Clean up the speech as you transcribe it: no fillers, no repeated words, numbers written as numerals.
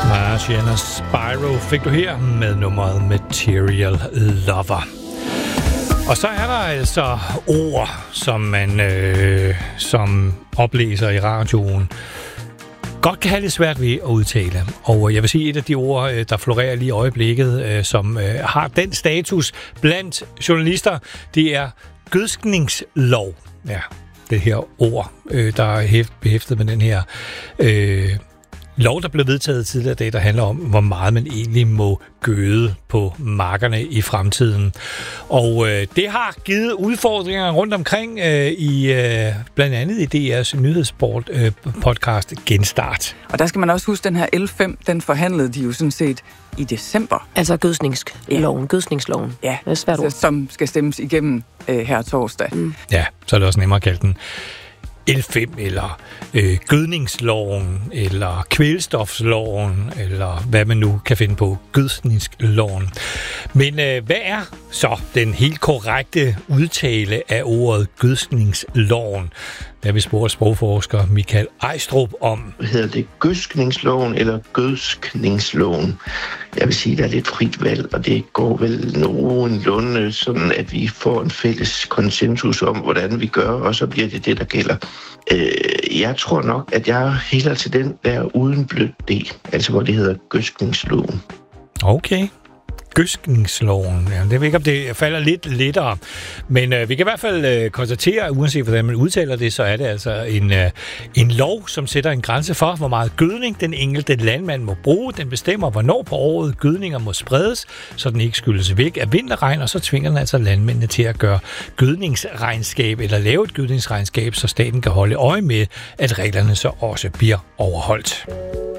Marciana Spyro fik du her med nummeret Material Lover. Og så er der altså ord, som man som oplæser i radioen godt kan have lidt svært ved at udtale. Og jeg vil sige, et af de ord, der florerer lige i øjeblikket, som har den status blandt journalister, det er gødskningslov. Ja, det her ord, der er behæftet med den her lov, der blev vedtaget tidligere i dag, der handler om, hvor meget man egentlig må gøde på markerne i fremtiden. Og det har givet udfordringer rundt omkring i blandt andet i DR's nyhedspodcast Genstart. Og der skal man også huske, den her L5, den forhandlede de jo sådan set i december. Altså gødskningsloven. Ja, det er svært ord. Som skal stemmes igennem her torsdag. Ja, så er det også nemmere at kalde den L5, eller gødningsloven, eller kvælstofsloven, eller hvad man nu kan finde på, gødskningsloven. Men hvad er så den helt korrekte udtale af ordet gødskningsloven? Der vi spurgt sprogforsker Michael Ejstrup om. Hedder det gødskningsloven eller gødskningsloven? Jeg vil sige, der er lidt frit valg, og det går vel nogenlunde sådan, at vi får en fælles konsensus om, hvordan vi gør, og så bliver det det, der gælder. Jeg tror nok, at jeg hælder til den der uden blødt D, altså hvor det hedder gødskningsloven. Okay. Gødskningsloven. Ja, det ved ikke, om det falder lidt lettere. Men vi kan i hvert fald konstatere, at uanset hvordan man udtaler det, så er det altså en lov, som sætter en grænse for, hvor meget gødning den enkelte landmand må bruge. Den bestemmer, hvornår på året gødninger må spredes, så den ikke skyldes væk af vinterregn, og så tvinger den altså landmændene til at gøre gødningsregnskab, eller lave et gødningsregnskab, så staten kan holde øje med, at reglerne så også bliver overholdt.